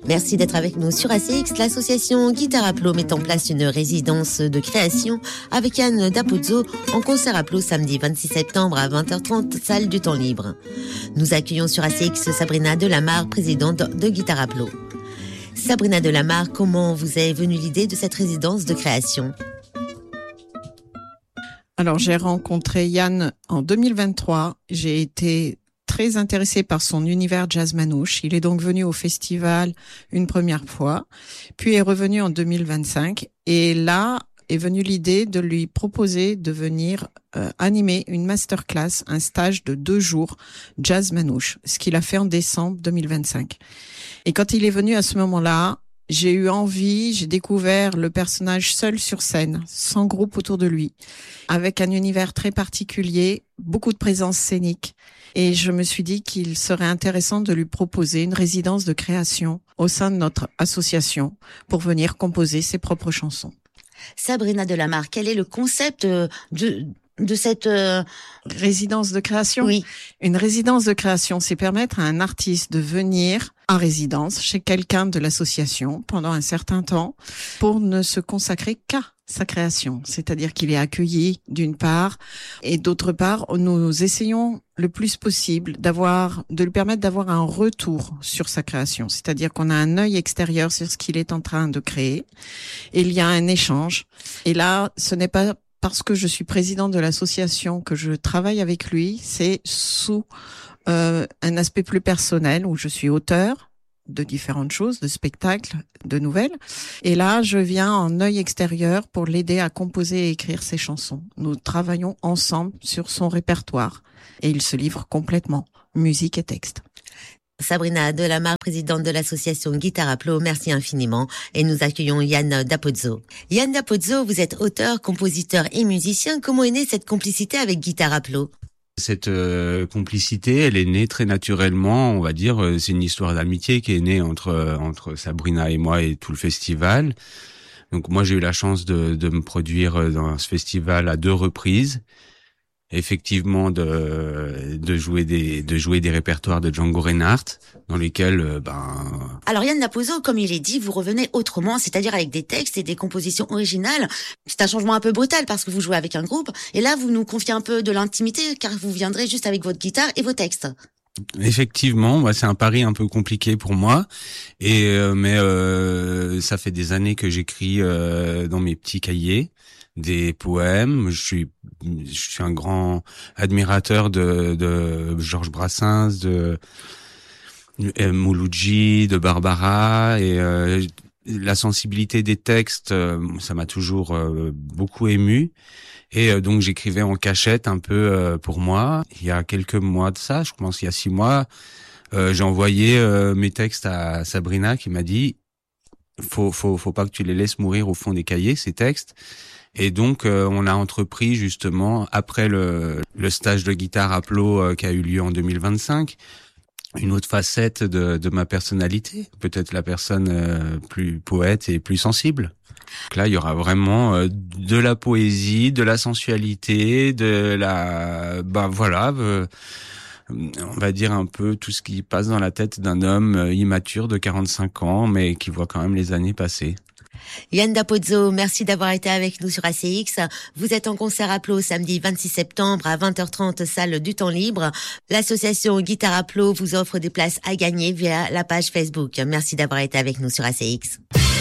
Merci d'être avec nous sur ACX. L'association Guitare à Plot met en place une résidence de création avec Yann Dapozzo en concert à Plot samedi 26 septembre à 20h30, salle du temps libre. Nous accueillons sur ACX Sabrina Delamarre, présidente de Guitare à Plot. Sabrina Delamarre, comment vous est venue l'idée de cette résidence de création ? Alors, j'ai rencontré Yann en 2023. J'ai été très intéressée par son univers jazz manouche. Il est donc venu au festival une première fois, puis est revenu en 2025. Et là est venue l'idée de lui proposer de venir animer une masterclass, un stage de 2 jours jazz manouche, ce qu'il a fait en décembre 2025. Et quand il est venu à ce moment-là, j'ai eu envie, j'ai découvert le personnage seul sur scène, sans groupe autour de lui, avec un univers très particulier, beaucoup de présence scénique. Et je me suis dit qu'il serait intéressant de lui proposer une résidence de création au sein de notre association pour venir composer ses propres chansons. Sabrina Delamarre, quel est le concept de cette résidence de création? Oui. Une résidence de création, c'est permettre à un artiste de venir en résidence chez quelqu'un de l'association pendant un certain temps pour ne se consacrer qu'à sa création. C'est-à-dire qu'il est accueilli d'une part et d'autre part, nous essayons le plus possible de lui permettre d'avoir un retour sur sa création. C'est-à-dire qu'on a un œil extérieur sur ce qu'il est en train de créer et il y a un échange. Et là, ce n'est pas parce que je suis présidente de l'association que je travaille avec lui, c'est sous un aspect plus personnel où je suis auteur de différentes choses, de spectacles, de nouvelles. Et là, je viens en œil extérieur pour l'aider à composer et écrire ses chansons. Nous travaillons ensemble sur son répertoire et il se livre complètement, musique et texte. Sabrina Delamarre, présidente de l'association Guitare à Plot, merci infiniment. Et nous accueillons Yann Dapozzo. Yann Dapozzo, vous êtes auteur, compositeur et musicien. Comment est née cette complicité avec Guitare à Plot ? Cette complicité, elle est née très naturellement, on va dire. C'est une histoire d'amitié qui est née entre Sabrina et moi et tout le festival. Donc moi, j'ai eu la chance de me produire dans ce festival à 2 reprises. Effectivement, de jouer des répertoires de Django Reinhardt dans lesquels Alors Yann Dapozzo, comme il est dit, vous revenez autrement, c'est-à-dire avec des textes et des compositions originales. C'est un changement un peu brutal parce que vous jouez avec un groupe et là vous nous confiez un peu de l'intimité car vous viendrez juste avec votre guitare et vos textes. Effectivement, c'est un pari un peu compliqué pour moi mais ça fait des années que j'écris dans mes petits cahiers des poèmes. Je suis un grand admirateur de Georges Brassens, de Mouloudji, de Barbara et la sensibilité des textes, ça m'a toujours beaucoup ému. Et donc j'écrivais en cachette un peu pour moi. Il y a quelques mois de ça, je pense il y a 6 mois, j'ai envoyé mes textes à Sabrina qui m'a dit faut pas que tu les laisses mourir au fond des cahiers, ces textes. Et donc on a entrepris justement après le stage de Guitare à Plot qui a eu lieu en 2025 une autre facette de ma personnalité, peut-être la personne plus poète et plus sensible. Donc là, il y aura vraiment de la poésie, de la sensualité, de la on va dire un peu tout ce qui passe dans la tête d'un homme immature de 45 ans mais qui voit quand même les années passer. Yann Dapozzo, merci d'avoir été avec nous sur ACX. Vous êtes en concert à Plot samedi 26 septembre à 20h30, salle du temps libre. L'association Guitare à Plot vous offre des places à gagner via la page Facebook. Merci d'avoir été avec nous sur ACX.